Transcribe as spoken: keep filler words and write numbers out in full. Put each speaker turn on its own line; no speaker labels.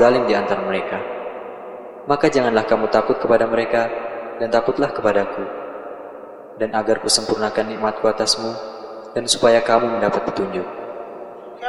zalim di antara mereka. Maka janganlah kamu takut kepada mereka, dan takutlah kepadaku, dan agar kusempurnakan nikmatku atasmu, dan supaya kamu mendapat petunjuk.